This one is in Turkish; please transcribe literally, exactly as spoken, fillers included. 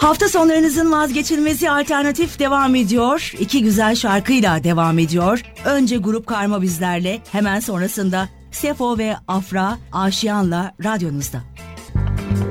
Hafta sonlarınızın vazgeçilmezi alternatif devam ediyor. İki güzel şarkıyla devam ediyor. Önce Grup Karma bizlerle, hemen sonrasında Sefo ve Afra Aşiyan'la radyonuzda.